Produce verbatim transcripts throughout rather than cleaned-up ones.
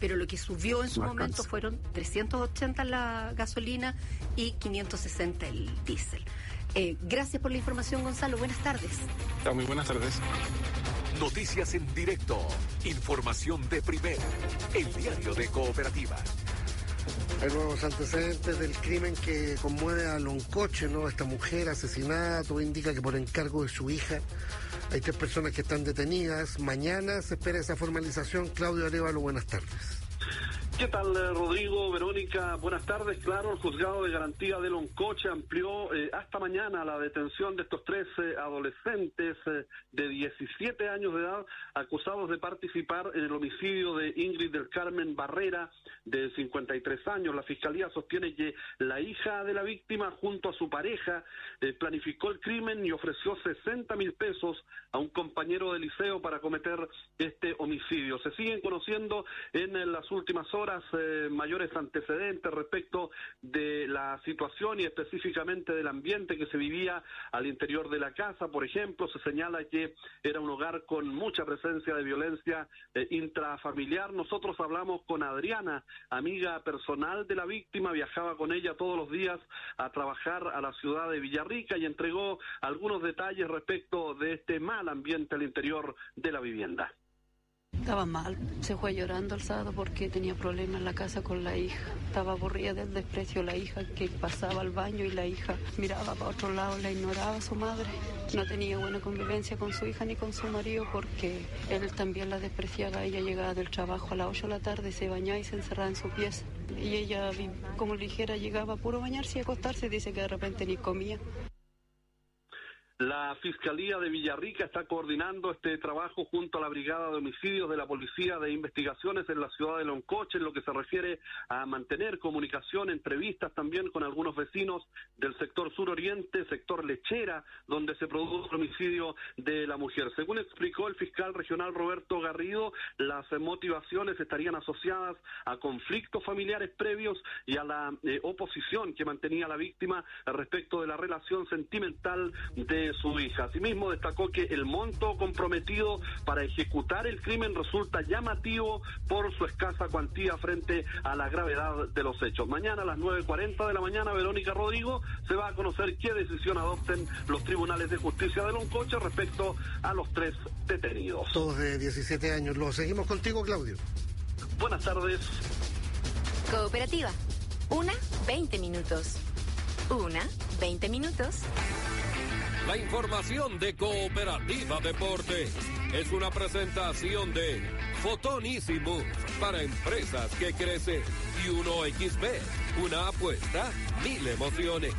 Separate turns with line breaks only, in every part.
pero lo que subió en su
No
momento
alcanza.
fueron trescientos ochenta la gasolina y quinientos sesenta el diésel. Eh, gracias por la información, Gonzalo. Buenas tardes.
Ya, muy buenas tardes.
Noticias en directo. Información de primera. El diario de Cooperativa.
Hay nuevos antecedentes del crimen que conmueve a Loncoche, ¿no? Esta mujer asesinada, todo indica que por encargo de su hija. Hay tres personas que están detenidas. Mañana se espera esa formalización. Claudio Arévalo, buenas tardes.
¿Qué tal, Rodrigo, Verónica? Buenas tardes. Claro, el juzgado de garantía de Loncoche amplió eh, hasta mañana la detención de estos tres eh, adolescentes eh, de diecisiete años de edad acusados de participar en el homicidio de Ingrid del Carmen Barrera, de cincuenta y tres años. La fiscalía sostiene que la hija de la víctima, junto a su pareja, eh, planificó el crimen y ofreció sesenta mil pesos a un compañero de liceo para cometer este homicidio. Se siguen conociendo en eh, las últimas horas Eh, mayores antecedentes respecto de la situación y específicamente del ambiente que se vivía al interior de la casa. Por ejemplo, se señala que era un hogar con mucha presencia de violencia eh, intrafamiliar. Nosotros hablamos con Adriana, amiga personal de la víctima, viajaba con ella todos los días a trabajar a la ciudad de Villarrica y entregó algunos detalles respecto de este mal ambiente al interior de la vivienda.
Estaba mal, se fue llorando el sábado porque tenía problemas en la casa con la hija. Estaba aburrida del desprecio de la hija, que pasaba al baño y la hija miraba para otro lado, la ignoraba a su madre. No tenía buena convivencia con su hija ni con su marido porque él también la despreciaba. Ella llegaba del trabajo a las ocho de la tarde, se bañaba y se encerraba en su pieza. Y ella, como ligera, llegaba a puro bañarse y acostarse, dice que de repente ni comía.
La Fiscalía de Villarrica está coordinando este trabajo junto a la Brigada de Homicidios de la Policía de Investigaciones en la ciudad de Loncoche, en lo que se refiere a mantener comunicación, entrevistas también con algunos vecinos del sector suroriente, sector Lechera, donde se produjo el homicidio de la mujer. Según explicó el fiscal regional Roberto Garrido, las motivaciones estarían asociadas a conflictos familiares previos y a la eh, oposición que mantenía la víctima respecto de la relación sentimental de su hija. Asimismo, destacó que el monto comprometido para ejecutar el crimen resulta llamativo por su escasa cuantía frente a la gravedad de los hechos. Mañana a las nueve cuarenta de la mañana, Verónica, Rodrigo, se va a conocer qué decisión adopten los tribunales de justicia de Loncoche respecto a los tres detenidos.
Todos de diecisiete años. Lo seguimos contigo, Claudio.
Buenas tardes.
Cooperativa. Una, veinte minutos. Una, veinte minutos.
La información de Cooperativa Deportes es una presentación de Fotonísimo para empresas que crecen y uno equis be, una apuesta, mil emociones.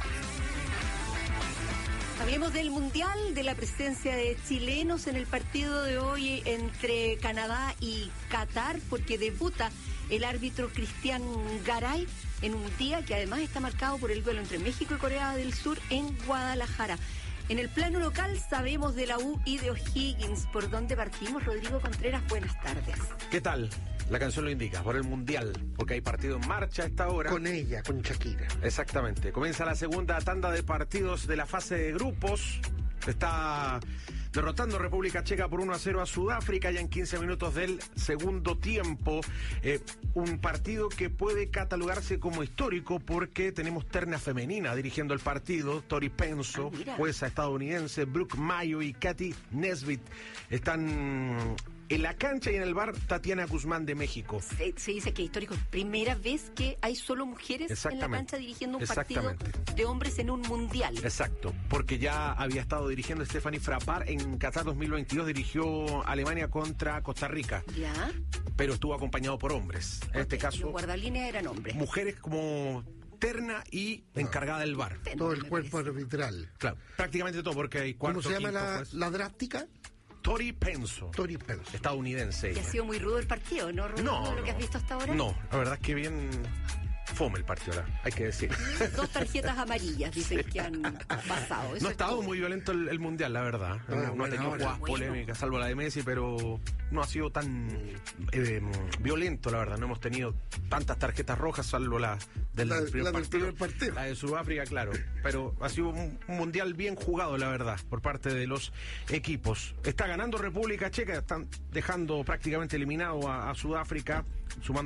Hablemos del Mundial, de la presencia de chilenos en el partido de hoy entre Canadá y Qatar, porque debuta el árbitro Cristian Garay en un día que además está marcado por el duelo entre México y Corea del Sur en Guadalajara. En el plano local sabemos de la U y de O'Higgins. ¿Por dónde partimos? Rodrigo Contreras, buenas tardes.
¿Qué tal? La canción lo indica, por el Mundial, porque hay partido en marcha a esta hora.
Con ella, con Shakira.
Exactamente. Comienza la segunda tanda de partidos de la fase de grupos. Está derrotando República Checa por uno a cero a Sudáfrica ya en quince minutos del segundo tiempo. Eh, un partido que puede catalogarse como histórico porque tenemos terna femenina dirigiendo el partido. Tori Penso,
ah,
jueza estadounidense, Brooke Mayo y Katy Nesbitt están en la cancha y en el bar Tatiana Guzmán de México.
Se, se dice que es histórico. Primera vez que hay solo mujeres en la cancha dirigiendo un partido de hombres en un mundial.
Exacto, porque ya había estado dirigiendo Stephanie Frappart en Qatar dos mil veintidós, dirigió Alemania contra Costa Rica.
Ya.
Pero estuvo acompañado por hombres. En okay, este caso,
los guardalíneas eran hombres.
Mujeres como terna y no. encargada del bar.
Todo el cuerpo arbitral.
Claro, prácticamente todo, porque hay cuarto,
¿cómo se llama
quinto,
la,
pues.
la drástica?
Tori Penso.
Tori Penso.
Estadounidense.
¿Y ha sido muy rudo el partido, no, Rodrigo,
no,
lo
no,
que has visto hasta ahora?
No, la verdad es que bien fome el partido, hay que decir.
Dos tarjetas amarillas dicen sí. que han pasado. Eso
no ha estado
todo.
muy violento el, el Mundial, la verdad.
Ah,
no, no
bueno,
ha tenido jugadas
bueno.
polémicas, salvo la de Messi, pero no ha sido tan eh, violento, la verdad. No hemos tenido tantas tarjetas rojas, salvo la del,
la,
primer,
la
partido,
del primer partido.
La de Sudáfrica, claro. Pero ha sido un, un Mundial bien jugado, la verdad, por parte de los equipos. Está ganando República Checa, están dejando prácticamente eliminado a, a Sudáfrica, sumando